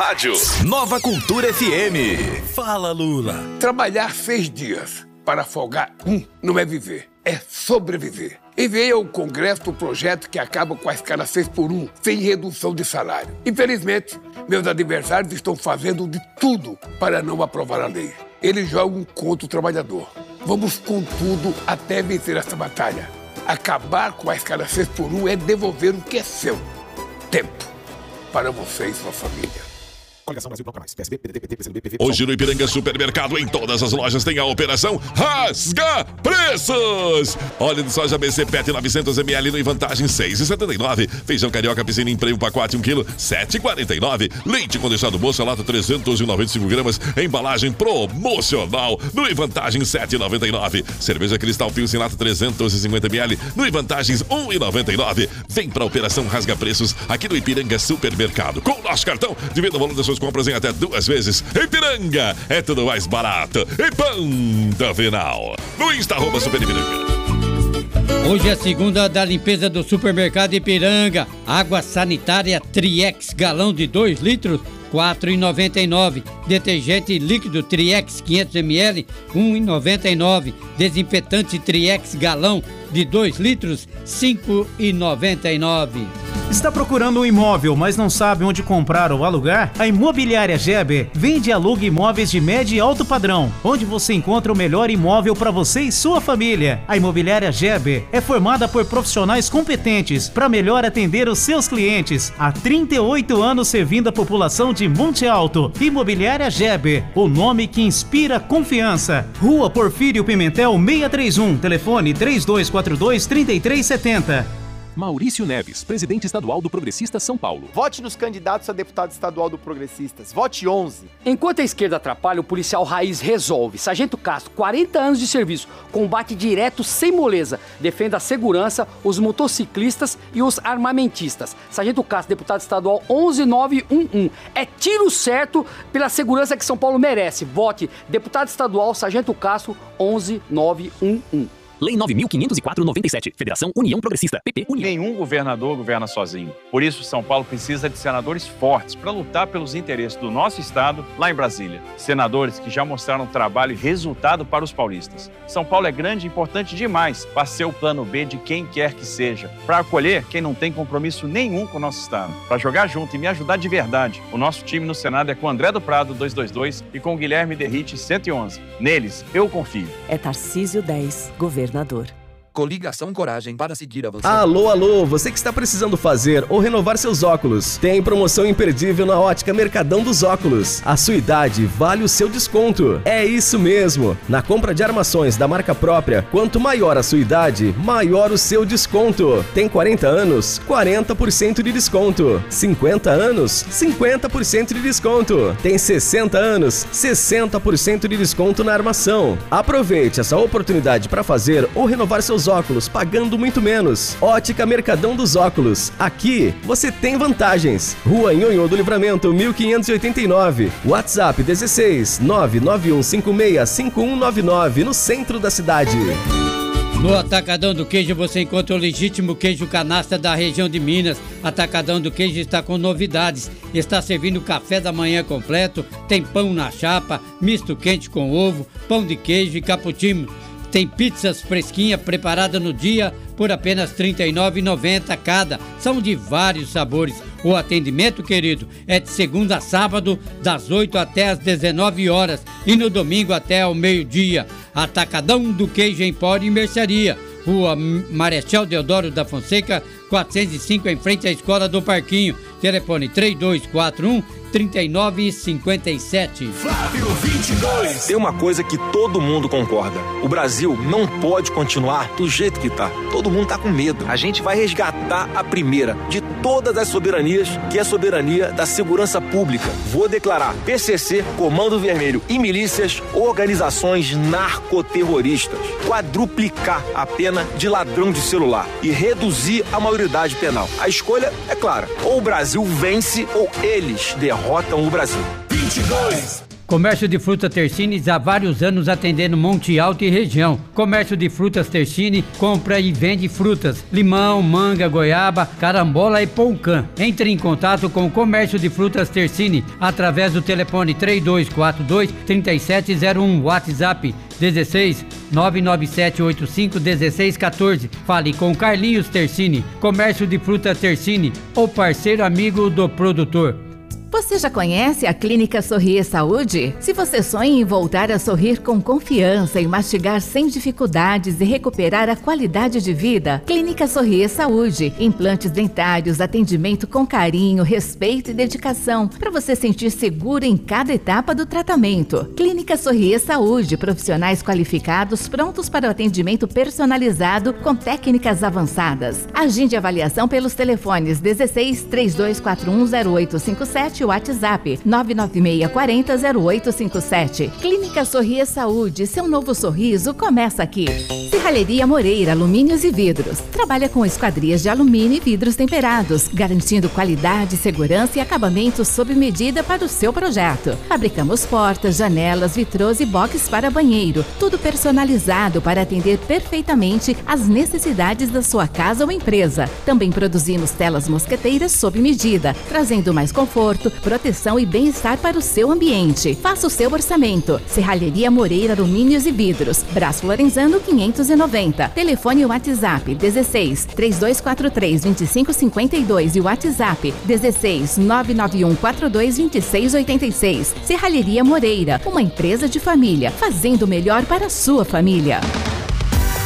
rádio. Nova Cultura FM. Fala, Lula. Trabalhar 6 dias para folgar não é viver, é sobreviver. Enviei ao Congresso o projeto que acaba com a escala 6x1, sem redução de salário. Infelizmente, meus adversários estão fazendo de tudo para não aprovar a lei. Eles jogam contra o trabalhador. Vamos com tudo até vencer essa batalha. Acabar com a escala 6x1 é devolver o que é seu. Tempo para você e sua família. Hoje no Ipiranga Supermercado, em todas as lojas tem a operação Rasga Preços. Óleo de soja BC PET 900ml no vantagem 6,79. Feijão carioca piscina em prêmio pacote 1 kg 7,49. Leite condensado moça lata 395 gramas, embalagem promocional no vantagem 7,99. Cerveja Cristal Pilsen lata 350ml no vantagens 1,99. Vem pra operação Rasga Preços aqui no Ipiranga Supermercado. Com o nosso cartão, divida o valor das suas compras em até 2 vezes. Ipiranga é tudo mais barato. E ponto final. No Insta @Super Ipiranga. Hoje é a segunda da limpeza do supermercado Ipiranga. Água sanitária Triex, galão de 2 litros, R$ 4,99. Detergente líquido Triex 500ml, R$ 1,99. Desinfetante Triex, galão de 2 litros, R$ 5,99. Está procurando um imóvel, mas não sabe onde comprar ou alugar? A Imobiliária Geber vende e aluga imóveis de médio e alto padrão, onde você encontra o melhor imóvel para você e sua família. A Imobiliária Geber é formada por profissionais competentes para melhor atender os seus clientes. Há 38 anos servindo a população de Monte Alto. Imobiliária Geber, o nome que inspira confiança. Rua Porfírio Pimentel 631, telefone 3242-3370. Maurício Neves, presidente estadual do Progressistas São Paulo. Vote nos candidatos a deputado estadual do Progressistas. Vote 11. Enquanto a esquerda atrapalha, o policial raiz resolve. Sargento Castro, 40 anos de serviço, combate direto sem moleza. Defenda a segurança, os motociclistas e os armamentistas. Sargento Castro, deputado estadual 11911. É tiro certo pela segurança que São Paulo merece. Vote deputado estadual Sargento Castro 11911. Lei 9.504/97. Federação União Progressista. PP União. Nenhum governador governa sozinho. Por isso, São Paulo precisa de senadores fortes para lutar pelos interesses do nosso estado lá em Brasília. Senadores que já mostraram trabalho e resultado para os paulistas. São Paulo é grande e importante demais para ser o plano B de quem quer que seja. Para acolher quem não tem compromisso nenhum com o nosso estado. Para jogar junto e me ajudar de verdade. O nosso time no Senado é com André do Prado, 222, e com Guilherme Derrite, 111. Neles, eu confio. É Tarcísio 10, governador. Coligação Coragem para seguir avançando. Alô, você que está precisando fazer ou renovar seus óculos. Tem promoção imperdível na Ótica Mercadão dos Óculos. A sua idade vale o seu desconto. É isso mesmo. Na compra de armações da marca própria, quanto maior a sua idade, maior o seu desconto. Tem 40 anos, 40% de desconto. 50 anos, 50% de desconto. Tem 60 anos, 60% de desconto na armação. Aproveite essa oportunidade para fazer ou renovar seus óculos pagando muito menos. Ótica Mercadão dos Óculos. Aqui você tem vantagens. Rua Nhonhô do Livramento 1589. WhatsApp 16 991565199 no centro da cidade. No Atacadão do Queijo você encontra o legítimo queijo canastra da região de Minas. Atacadão do Queijo está com novidades. Está servindo café da manhã completo, tem pão na chapa, misto quente com ovo, pão de queijo e cappuccino. Tem pizzas fresquinhas preparadas no dia por apenas R$ 39,90 cada. São de vários sabores. O atendimento, querido, é de segunda a sábado, das 8 até as 19 horas e no domingo até ao meio-dia. Atacadão do Queijo Empório e Mercearia. Rua Marechal Deodoro da Fonseca, 405, em frente à Escola do Parquinho. Telefone 3241-3957. Flávio 22. Tem uma coisa que todo mundo concorda. O Brasil não pode continuar do jeito que tá. Todo mundo tá com medo. A gente vai resgatar a primeira de todas as soberanias, que é a soberania da segurança pública. Vou declarar PCC, Comando Vermelho e milícias, organizações narcoterroristas. Quadruplicar a pena de ladrão de celular e reduzir a maioridade penal. A escolha é clara. Ou o Brasil vence ou eles derrotam o Brasil. 22. Comércio de frutas Tersini há vários anos atendendo Monte Alto e região. Comércio de frutas Tersini compra e vende frutas, limão, manga, goiaba, carambola e poucã. Entre em contato com o Comércio de frutas Tersini através do telefone 3242-3701, WhatsApp 16 99785 1614. Fale com Carlinhos Tersini. Comércio de frutas Tersini, o parceiro amigo do produtor. Você já conhece a Clínica Sorrir Saúde? Se você sonha em voltar a sorrir com confiança e mastigar sem dificuldades e recuperar a qualidade de vida, Clínica Sorrir Saúde. Implantes dentários, atendimento com carinho, respeito e dedicação, para você sentir seguro em cada etapa do tratamento. Clínica Sorrir Saúde, profissionais qualificados prontos para o atendimento personalizado com técnicas avançadas. Agende avaliação pelos telefones 16 3241 0857 e WhatsApp 99640-0857. Clínica Sorrir Saúde, seu novo sorriso começa aqui. Serralheria Moreira, alumínios e vidros. Trabalha com esquadrias de alumínio e vidros temperados, garantindo qualidade, segurança e acabamento sob medida para o seu projeto. Fabricamos portas, janelas, vitrôs e boxes para banheiro, tudo personalizado para atender perfeitamente às necessidades da sua casa ou empresa. Também produzimos telas mosqueteiras sob medida, trazendo mais conforto, proteção e bem-estar para o seu ambiente. Faça o seu orçamento. Serralheria Moreira, alumínios e vidros. Brás Florenzano 590. Telefone e WhatsApp 16 3243 2552 e WhatsApp 16 991 42 2686. Serralheria Moreira, uma empresa de família, fazendo o melhor para a sua família.